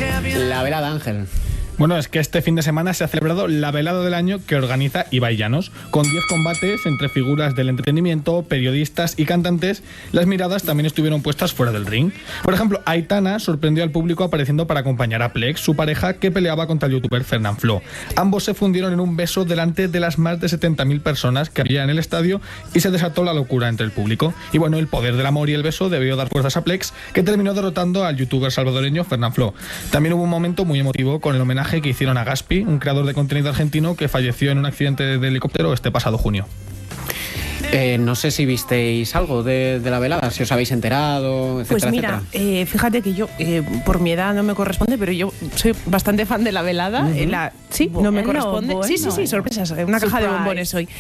La velada, Ángel. Bueno, es que este fin de semana se ha celebrado la velada del año que organiza Ibai Llanos. Con 10 combates entre figuras del entretenimiento, periodistas y cantantes, las miradas también estuvieron puestas fuera del ring. Por ejemplo, Aitana sorprendió al público apareciendo para acompañar a Plex, su pareja, que peleaba contra el youtuber Fernanfloo. Ambos se fundieron en un beso delante de las más de 70.000 personas que había en el estadio y se desató la locura entre el público. Y bueno, el poder del amor y el beso debió dar fuerzas a Plex, que terminó derrotando al youtuber salvadoreño Fernanfloo. También hubo un momento muy emotivo con el homenaje que hicieron a Gaspi, un creador de contenido argentino que falleció en un accidente de helicóptero este pasado junio. No sé si visteis algo de la velada, si os habéis enterado, etcétera, pues mira, etcétera. Fíjate que yo, por mi edad no me corresponde, pero yo soy bastante fan de la velada. Sí, bueno, no me corresponde. Bueno, sí, sorpresas, una caja de bombones hoy.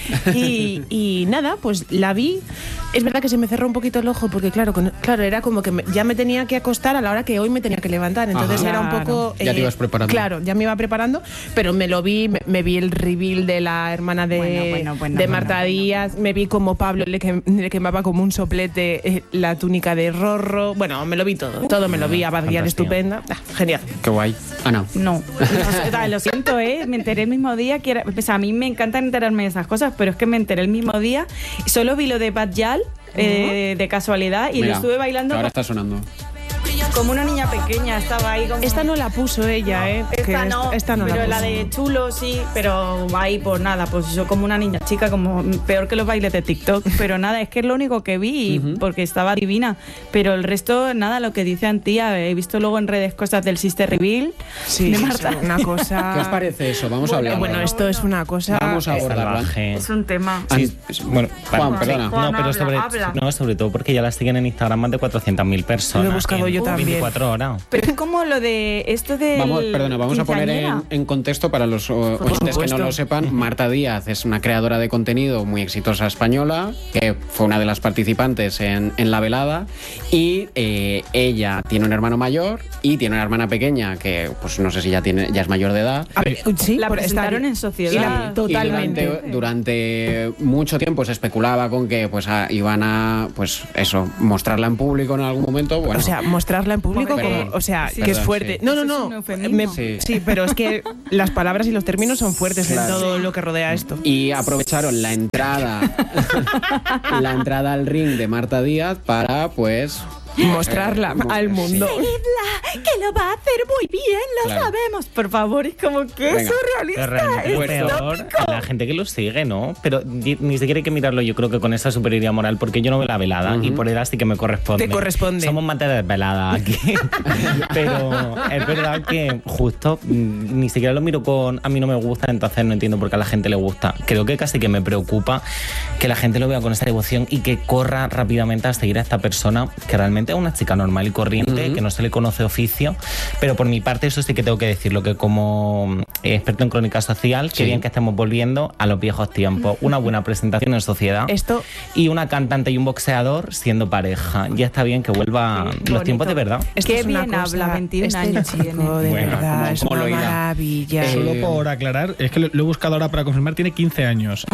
Y nada, pues la vi. Es verdad que se me cerró un poquito el ojo porque claro, era como que ya me tenía que acostar a la hora que hoy me tenía que levantar. Entonces era un poco... ya te ibas preparando. Claro, ya me iba preparando, pero me lo vi, me vi el reveal de la hermana de Marta Díaz, me vi como Pablo le quemaba como un soplete la túnica de Rorro. Bueno, me lo vi todo me lo vi. Abadguial estupenda. Genial. Qué guay. Ana. No, lo siento, me enteré el mismo día. A mí me encanta enterarme de esas cosas, pero es que me enteré el mismo día. Solo vi lo de Bad Yal de casualidad y lo estuve bailando. Ahora está sonando. Como una niña pequeña, estaba ahí como... Esta no la puso ella, Esta no pero la de Chulo sí, pero ahí pues nada, pues yo como una niña chica, como peor que los bailes de TikTok, pero nada, es que es lo único que vi, porque estaba divina, pero el resto, nada, lo que dice Antía, he visto luego en redes cosas del Sister Reveal de Marta. Una cosa... ¿Qué os parece eso? Vamos a hablar. Bueno, esto es una cosa... Vamos a abordarlo. Es un tema. Sí, bueno, Juan, perdona. No, pero sobre todo porque ya la siguen en Instagram más de 400.000 personas. Lo he buscado yo también. 24 horas. Pero es como lo de esto de... Vamos a poner en contexto para los oyentes que no lo sepan. Marta Díaz es una creadora de contenido muy exitosa española, que fue una de las participantes en la velada, y ella tiene un hermano mayor y tiene una hermana pequeña que pues no sé si ya es mayor de edad. A ver, sí, la presentaron en Sociedad. Totalmente. Y durante mucho tiempo se especulaba con que pues iban a pues eso, mostrarla en público en algún momento. Bueno, o sea, mostrarla en público que es fuerte. Sí. No. Sí, pero es que las palabras y los términos son fuertes en todo lo que rodea esto. Y aprovecharon la entrada al ring de Marta Díaz para pues mostrarla al mundo. Seguidla, que lo va a hacer muy bien, lo sabemos. Por favor, es como que es surrealista. Es peor a la gente que lo sigue, ¿no? Pero ni siquiera hay que mirarlo, yo creo que con esa superioridad moral, porque yo no veo la velada y por edad sí que me corresponde. Te corresponde. Somos más de desvelada aquí. Pero es verdad que justo ni siquiera lo miro con... A mí no me gusta, entonces no entiendo por qué a la gente le gusta. Creo que casi que me preocupa que la gente lo vea con esa devoción y que corra rápidamente a seguir a esta persona que realmente es una chica normal y corriente, que no se le conoce oficio, pero por mi parte eso sí que tengo que decirlo, que como experto en crónica social, qué bien que estemos volviendo a los viejos tiempos, una buena presentación en Sociedad y una cantante y un boxeador siendo pareja, ya está bien que vuelva los tiempos de verdad. Qué bien habla, 21 años chico, de verdad, es una maravilla. Solo por aclarar, es que lo he buscado ahora para confirmar, tiene 15 años.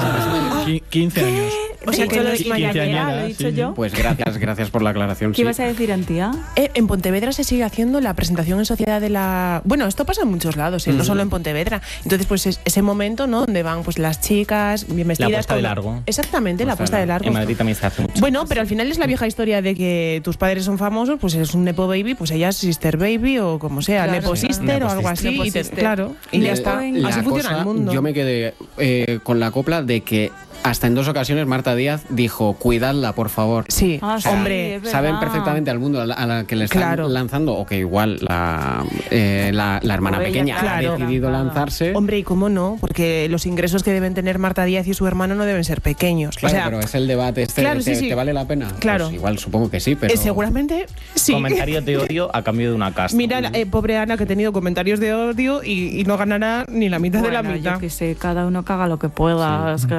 15 años. O sea, que lo he dicho yo. Pues gracias por la aclaración. ¿Qué ibas a decir, Antía? En Pontevedra se sigue haciendo la presentación en Sociedad de la... Bueno, esto pasa en muchos lados, no solo en Pontevedra. Entonces, pues ese momento, ¿no? Donde van pues las chicas bien vestidas. La puesta de largo. Exactamente, la puesta de largo. En Madrid también se hace mucho. Bueno, pero al final es la vieja historia de que tus padres son famosos, pues eres un Nepo Baby, pues ella es Sister Baby o como sea, claro, Nepo Sister o algo así. Y ya está. Así funciona el mundo. Yo me quedé con la copla de que hasta en 2 ocasiones Marta Díaz dijo, cuidadla, por favor. Sí, hombre. Saben perfectamente al mundo a la que le están lanzando, o que igual la hermana pequeña ha decidido lanzarse. Hombre, ¿y cómo no? Porque los ingresos que deben tener Marta Díaz y su hermano no deben ser pequeños. Claro, pero es el debate ¿te vale la pena? Claro. Pues igual supongo que sí, pero... seguramente sí. Comentarios de odio a cambio de una casa. Mira, pobre Ana, que ha tenido comentarios de odio y no ganará ni la mitad de la mitad. Yo que sé, cada uno que haga lo que pueda. Sí.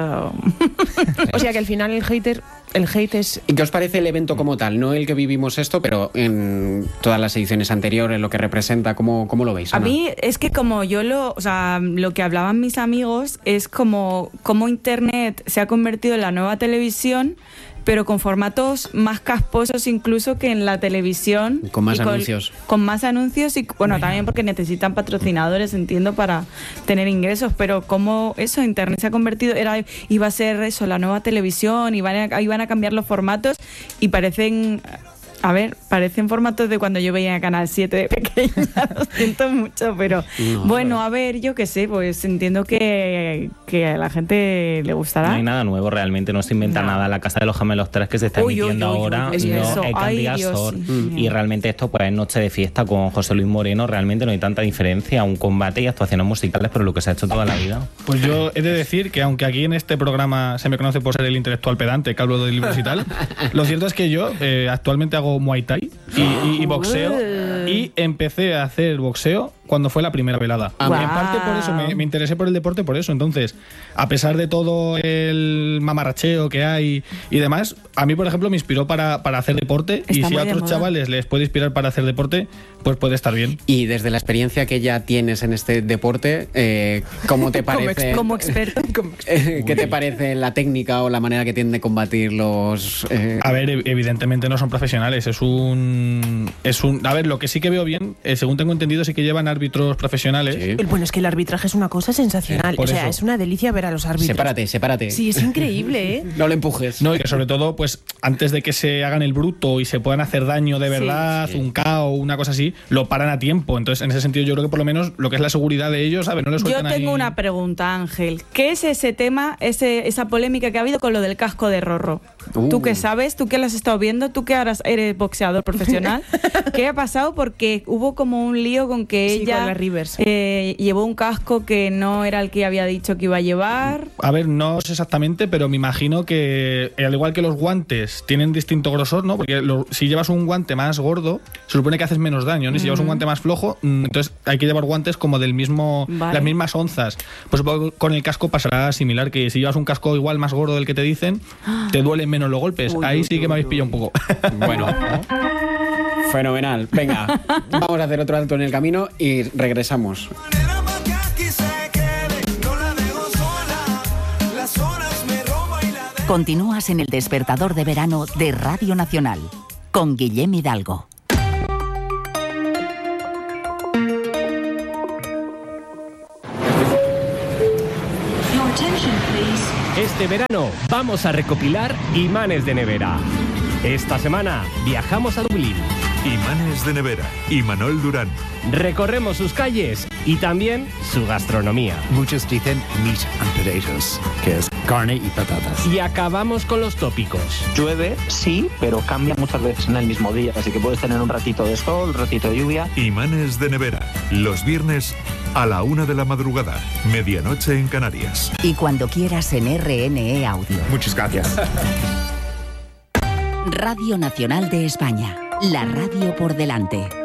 Es que... O sea que al final el hate es... ¿Y qué os parece el evento como tal? No el que vivimos esto, pero en todas las ediciones anteriores, lo que representa, ¿cómo lo veis, Ana? A mí es que como lo que hablaban mis amigos es como Internet se ha convertido en la nueva televisión, pero con formatos más casposos incluso que en la televisión. Con más anuncios. Con más anuncios y, bueno, también porque necesitan patrocinadores, entiendo, para tener ingresos, pero como eso, Internet se ha convertido, iba a ser eso, la nueva televisión, iban a cambiar los formatos y parecen formatos de cuando yo veía Canal 7 de pequeña, lo siento mucho, pero bueno, a ver, yo qué sé, pues entiendo que a la gente le gustará. No hay nada nuevo realmente, no se inventa nada. La Casa de los Gemelos 3 que se está emitiendo ahora, y realmente esto pues es noche de fiesta con José Luis Moreno, realmente no hay tanta diferencia, un combate y actuaciones musicales, pero lo que se ha hecho toda la vida. Pues yo he de decir que aunque aquí en este programa se me conoce por ser el intelectual pedante, que hablo de libros y tal, lo cierto es que yo actualmente hago Muay Thai y boxeo, y empecé a hacer boxeo cuando fue la primera velada. En parte por eso, me interesé por el deporte por eso. Entonces, a pesar de todo el mamarracheo que hay y demás, a mí, por ejemplo, me inspiró para hacer deporte. Y si a otros chavales les puede inspirar para hacer deporte, pues puede estar bien. Y desde la experiencia que ya tienes en este deporte, ¿cómo te parece? Como experto. ¿Qué te parece la técnica o la manera que tienen de combatir los...? A ver, evidentemente no son profesionales. A ver, lo que sí que veo bien, según tengo entendido, sí que llevan árbitros profesionales. Sí. Bueno, es que el arbitraje es una cosa sensacional. O sea, es una delicia ver a los árbitros. Sepárate. Sí, es increíble, ¿eh? No le empujes. No, y que sobre todo, pues, antes de que se hagan el bruto y se puedan hacer daño de verdad, un KO, una cosa así, lo paran a tiempo. Entonces, en ese sentido, yo creo que por lo menos lo que es la seguridad de ellos, ¿sabes? No les sueltan. Yo tengo una pregunta, Ángel. ¿Qué es ese tema, esa polémica que ha habido con lo del casco de Rorro? ¿Tú qué sabes? ¿Tú qué lo has estado viendo? ¿Tú que ahora eres boxeador profesional? ¿Qué ha pasado? Porque hubo como un lío con que ella llevó un casco que no era el que había dicho que iba a llevar. A ver, no sé exactamente, pero me imagino que al igual que los guantes tienen distinto grosor, ¿no? Porque si llevas un guante más gordo, se supone que haces menos daño, ¿no? Y si llevas un guante más flojo, entonces hay que llevar guantes como del mismo, las mismas onzas. Pues con el casco pasará similar, que si llevas un casco igual más gordo del que te dicen, te duelen menos los golpes. Ahí sí que me habéis pillado un poco. Bueno. Fenomenal. Venga, vamos a hacer otro alto en el camino y regresamos. Continúas en el despertador de verano de Radio Nacional con Guillem Hidalgo. Este verano vamos a recopilar imanes de nevera. Esta semana viajamos a Dublín. Imanes de nevera, Imanol Durán. Recorremos sus calles y también su gastronomía. Muchos dicen meat and potatoes, que es carne y patatas. Y acabamos con los tópicos. Llueve, sí, pero cambia muchas veces en el mismo día, así que puedes tener un ratito de sol, un ratito de lluvia. Imanes de nevera, los viernes a la 1 de la madrugada, medianoche en Canarias. Y cuando quieras en RNE Audio. Muchas gracias. Radio Nacional de España, la radio por delante.